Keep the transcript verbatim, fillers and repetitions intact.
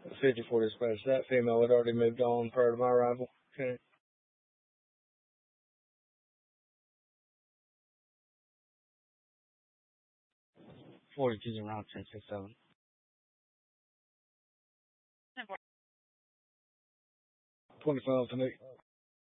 fifty-four dispatch. That female had already moved on prior to my arrival. Okay. forty-two around ten six seven. twenty-five to me.